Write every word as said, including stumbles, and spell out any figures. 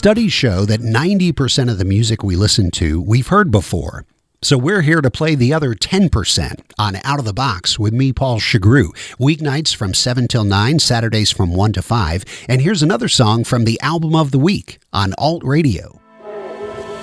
Studies show that ninety percent of the music we listen to, we've heard before. So we're here to play the other ten percent on Out of the Box with me, Paul Chagru. Weeknights from seven till nine, Saturdays from one to five. And here's another song from the Album of the Week on Alt Radio.